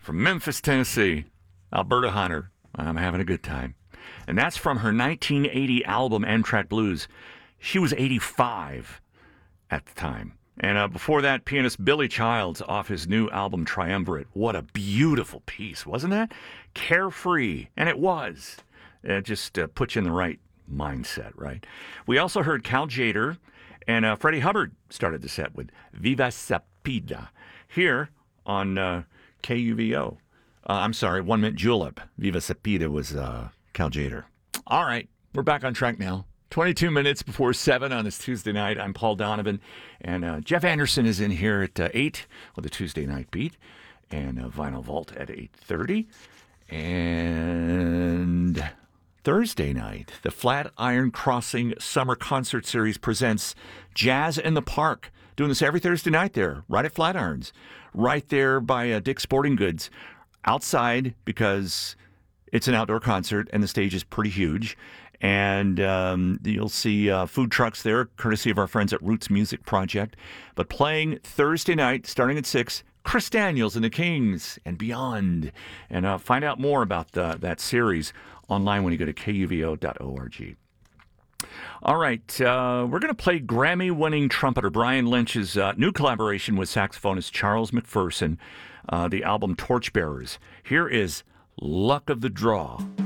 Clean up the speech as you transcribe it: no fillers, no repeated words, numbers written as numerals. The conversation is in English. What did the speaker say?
from Memphis, Tennessee, Alberta Hunter. I'm having a good time. And that's from her 1980 album, Amtrak Blues. She was 85 at the time. And before that, pianist Billy Childs off his new album, Triumvirate. What a beautiful piece, wasn't that? Carefree. And it was. It just puts you in the right mindset, right? We also heard Cal Tjader, and Freddie Hubbard started the set with Viva Sapida here on KUVO. I'm sorry, One Mint Julep. Viva Sapida was Cal Tjader. All right, we're back on track now. 22 minutes before 7 on this Tuesday night. I'm Paul Donovan, and Jeff Anderson is in here at 8 with a Tuesday Night Beat, and Vinyl Vault at 8:30. And Thursday night, the Flatiron Crossing Summer Concert Series presents Jazz in the Park. Doing this every Thursday night there, right at Flatirons, right there by Dick's Sporting Goods. Outside, because it's an outdoor concert and the stage is pretty huge. And you'll see food trucks there, courtesy of our friends at Roots Music Project. But playing Thursday night, starting at 6, Chris Daniels and the Kings and beyond. And find out more about that series online when you go to kuvo.org. All right, we're going to play Grammy-winning trumpeter Brian Lynch's new collaboration with saxophonist Charles McPherson, the album Torchbearers. Here is Luck of the Draw.